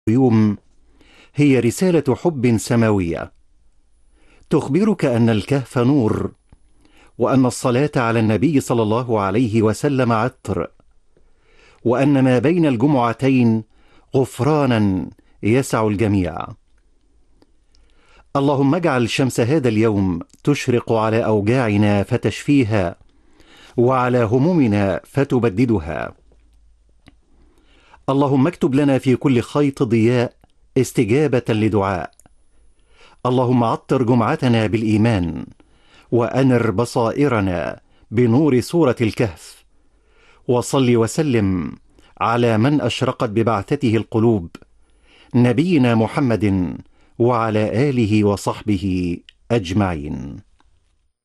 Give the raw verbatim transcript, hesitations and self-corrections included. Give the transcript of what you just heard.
اليوم هي رسالة حب سماوية تخبرك أن الكهف نور، وأن الصلاة على النبي صلى الله عليه وسلم عطر، وأن ما بين الجمعتين غفرانا يسع الجميع. اللهم اجعل شمس هذا اليوم تشرق على أوجاعنا فتشفيها، وعلى همومنا فتبددها. اللهم اكتب لنا في كل خيط ضياء استجابة لدعاء. اللهم عطر جمعتنا بالإيمان، وأنر بصائرنا بنور سورة الكهف. وصل وسلم على من أشرقت ببعثته القلوب، نبينا محمد وعلى آله وصحبه أجمعين.